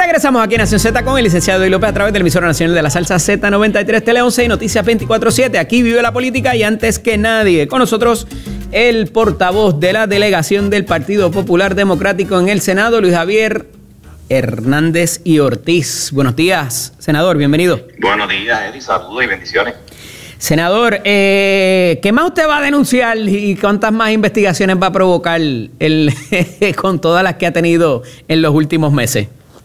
Regresamos aquí en Nación Z con el licenciado Eddie López a través del emisora nacional de la salsa Z93 Tele 11 y Noticias 24/7. Aquí vive la política y antes que nadie, con nosotros el portavoz de la delegación del Partido Popular Democrático en el Senado, Luis Javier Hernández y Ortiz. Buenos días, senador, bienvenido. Buenos días, Eddie, saludos y bendiciones. Senador, ¿qué más usted va a denunciar y cuántas más investigaciones va a provocar con todas las que ha tenido en los últimos meses?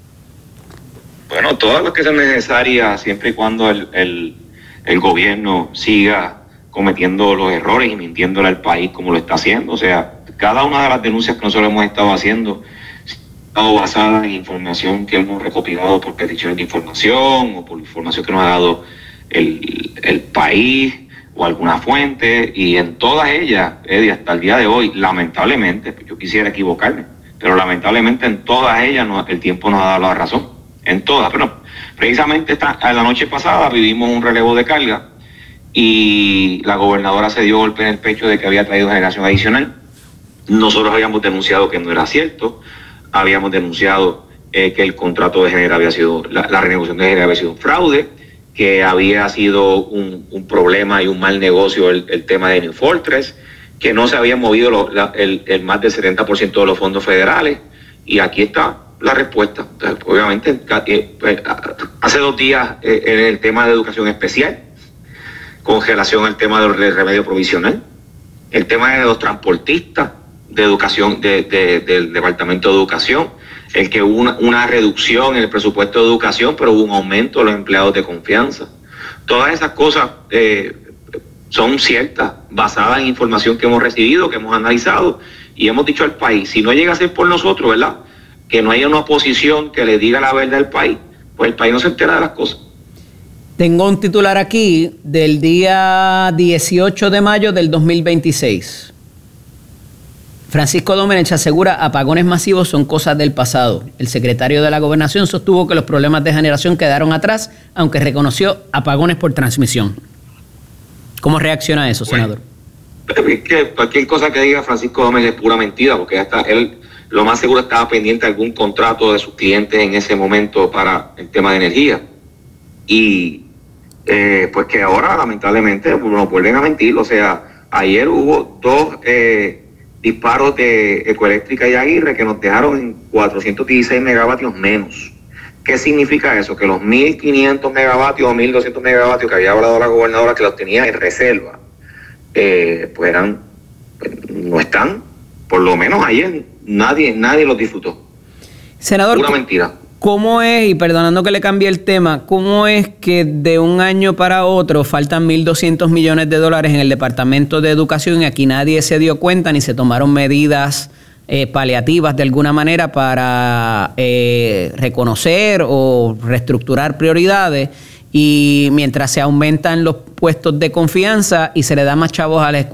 Bueno, todas las que sean necesarias, siempre y cuando el gobierno siga cometiendo los errores y mintiéndole al país como lo está haciendo. O sea, cada una de las denuncias que nosotros hemos estado haciendo ha estado basada en información que hemos recopilado por peticiones de información o por información que nos ha dado el país o alguna fuente, y en todas ellas, Eddie, hasta el día de hoy, lamentablemente, yo quisiera equivocarme, pero lamentablemente en todas ellas el tiempo nos ha dado la razón, en todas. Pero precisamente la noche pasada vivimos un relevo de carga y la gobernadora se dio golpe en el pecho de que había traído generación adicional. Nosotros habíamos denunciado que no era cierto, habíamos denunciado que el contrato de Genera había sido, la renegociación de Genera había sido un fraude, que había sido un problema y un mal negocio el tema de New Fortress, que no se había movido el más del 70% de los fondos federales, y aquí está la respuesta. Obviamente, hace 2 días en el tema de educación especial, congelación el tema del remedio provisional, el tema de los transportistas de educación, del Departamento de Educación, el que hubo una reducción en el presupuesto de educación, pero hubo un aumento de los empleados de confianza. Todas esas cosas son ciertas, basadas en información que hemos recibido, que hemos analizado, y hemos dicho al país, si no llega a ser por nosotros, ¿verdad?, que no haya una oposición que le diga la verdad al país, pues el país no se entera de las cosas. Tengo un titular aquí del día 18 de mayo del 2026. Francisco Domenech asegura apagones masivos son cosas del pasado. El secretario de la Gobernación sostuvo que los problemas de generación quedaron atrás, aunque reconoció apagones por transmisión. ¿Cómo reacciona a eso, senador? Que cualquier cosa que diga Francisco Domenech es pura mentira, porque él lo más seguro estaba pendiente de algún contrato de sus clientes en ese momento para el tema de energía. Y pues que ahora lamentablemente nos vuelven a mentir. O sea, ayer hubo 2 disparos de Ecoeléctrica y Aguirre que nos dejaron en 416 megavatios menos. ¿Qué significa eso? Que los 1.500 megavatios o 1.200 megavatios que había hablado la gobernadora, que los tenía en reserva, pues no están. Por lo menos ayer nadie los disfrutó. Senador, pura mentira. ¿Cómo es, y perdonando que le cambie el tema, cómo es que de un año para otro faltan 1.200 millones de dólares en el Departamento de Educación y aquí nadie se dio cuenta ni se tomaron medidas paliativas de alguna manera para reconocer o reestructurar prioridades, y mientras se aumentan los puestos de confianza y se le da más chavos a la escuela?